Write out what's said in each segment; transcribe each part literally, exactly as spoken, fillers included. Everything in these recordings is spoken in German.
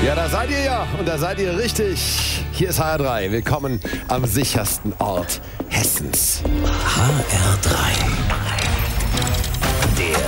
Ja, da seid ihr ja und da seid ihr richtig. Hier ist H R drei. Willkommen am sichersten Ort Hessens. H R drei. Der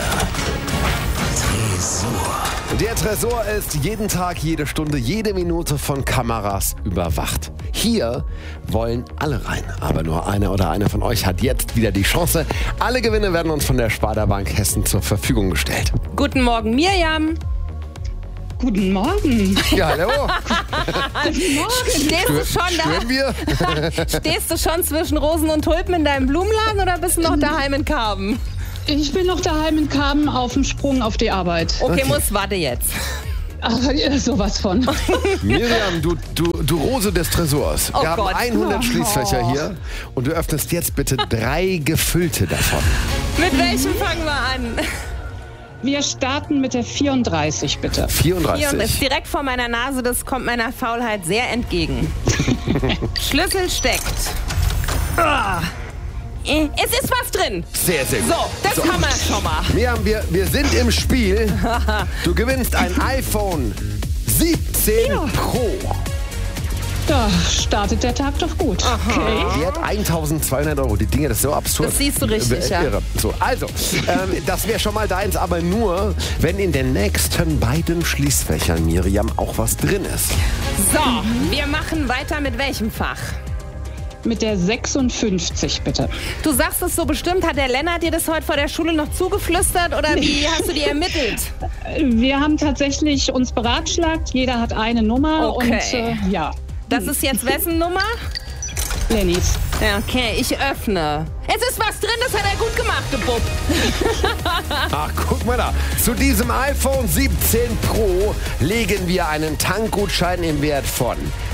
Tresor. Der Tresor ist jeden Tag, jede Stunde, jede Minute von Kameras überwacht. Hier wollen alle rein, aber nur einer oder eine von euch hat jetzt wieder die Chance. Alle Gewinne werden uns von der Sparda Bank Hessen zur Verfügung gestellt. Guten Morgen, Mirjam. Guten Morgen. Ja, hallo. Guten Morgen. Stehst du schon Stören wir? da? Stehst du schon zwischen Rosen und Tulpen in deinem Blumenladen oder bist du noch daheim in Karben? Ich bin noch daheim in Karben auf dem Sprung auf die Arbeit. Okay, Okay. muss warte jetzt. Ach, ja, sowas von. Miriam, du, du, du Rose des Tresors. Oh wir haben Gott. hundert Oh. Schließfächer hier und du öffnest jetzt bitte drei gefüllte davon. Mit welchem fangen wir an? Wir starten mit der vierunddreißig, bitte. Hier und ist vierunddreißig. direkt vor meiner Nase, das kommt meiner Faulheit sehr entgegen. Schlüssel steckt. Ah. Es ist was drin. Sehr, sehr gut. So, das haben wir schon mal. Miriam, wir, wir sind im Spiel. Du gewinnst ein iPhone siebzehn Ja. Pro. Da startet der Tag doch gut. Okay. Wert eintausendzweihundert Euro. Die Dinge, das ist so absurd. Das siehst du richtig, Äh, ja. Irre. So, also, ähm, das wäre schon mal deins, aber nur, wenn in den nächsten beiden Schließfächern, Miriam, auch was drin ist. So, wir machen weiter mit welchem Fach? Mit der sechsundfünfzig, bitte. Du sagst es so bestimmt, hat der Lennart dir das heute vor der Schule noch zugeflüstert oder wie hast du die ermittelt? Wir haben tatsächlich uns beratschlagt. Jeder hat eine Nummer. Okay. Und äh, ja, Das ist jetzt wessen Nummer? Lennys. Ja, okay, ich öffne. Es ist was drin, das hat er gut gemacht, du Bub. Ach, guck mal da. Zu diesem iPhone siebzehn Pro legen wir einen Tankgutschein im Wert von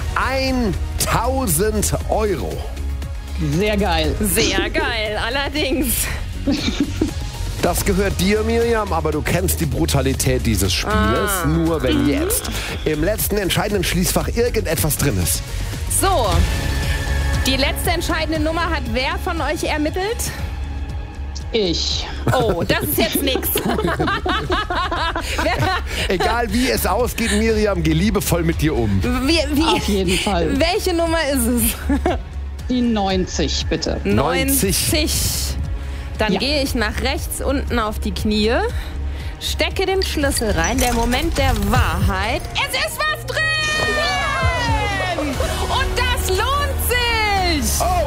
tausend Euro. Sehr geil. Sehr geil, allerdings. Das gehört dir, Miriam, aber du kennst die Brutalität dieses Spieles. Ah. Nur wenn jetzt im letzten entscheidenden Schließfach irgendetwas drin ist. So, die letzte entscheidende Nummer hat wer von euch ermittelt? Ich. Oh, das ist jetzt nix. Egal wie es ausgeht, Miriam, geh liebevoll mit dir um. Wie, wie, Auf jeden Fall. Welche Nummer ist es? Die neunzig, bitte. neunzig. neunzig. Dann Ja. gehe ich nach rechts unten auf die Knie, stecke den Schlüssel rein, der Moment der Wahrheit. Es ist was drin! Und das lohnt sich! Oh!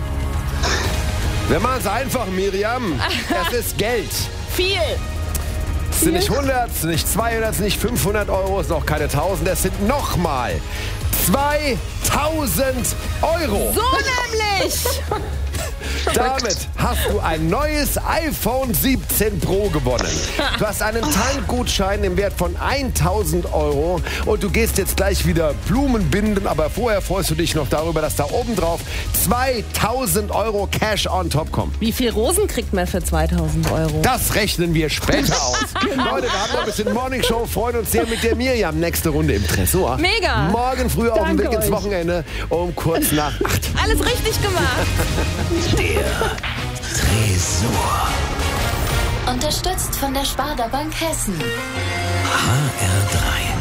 Wir machen es einfach, Miriam. Es ist Geld. Viel! Es sind nicht hundert, es sind nicht zweihundert, es sind nicht fünfhundert Euro, es sind auch keine tausend. Es sind nochmal zweitausend Euro. So nämlich! Damit hast du ein neues iPhone siebzehn Pro gewonnen. Du hast einen Tankgutschein im Wert von tausend Euro und du gehst jetzt gleich wieder Blumen binden, aber vorher freust du dich noch darüber, dass da oben drauf zweitausend Euro Cash on top kommen. Wie viel Rosen kriegt man für zweitausend Euro? Das rechnen wir später aus. Leute, wir haben noch ein bisschen Morning Show, freuen uns sehr mit der Miriam. Nächste Runde im Tresor. Mega. Morgen früh auf dem Danke Weg ins euch. Wochenende um kurz nach acht. Alles richtig gemacht! Der Tresor. Unterstützt von der Sparda Bank Hessen. H R drei.